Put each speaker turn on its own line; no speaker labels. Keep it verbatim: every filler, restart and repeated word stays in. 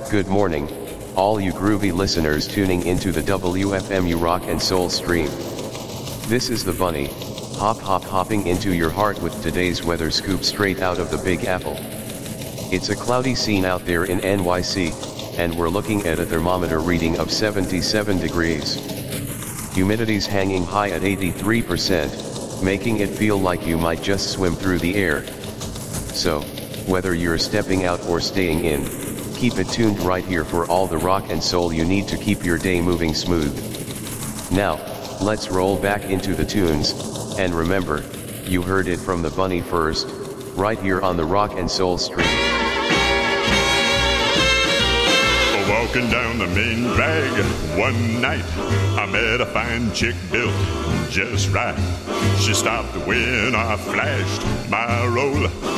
Good morning, all you groovy listeners tuning into the W F M U Rock and Soul stream. This is the Bunny, hop hop hopping into your heart with today's weather scoop straight out of the Big Apple. It's a cloudy scene out there in N Y C, and we're looking at a thermometer reading of seventy-seven degrees. Humidity's hanging high at eighty-three percent, making it feel like you might just swim through the air. So, whether you're stepping out or staying in, keep it tuned right here for all the rock and soul you need to keep your day moving smooth. Now, let's roll back into the tunes, and remember, you heard it from the Bunny first, right here on the Rock and Soul stream.
Walking down the main drag one night, I met a fine chick built just right. She stopped when I flashed my roll.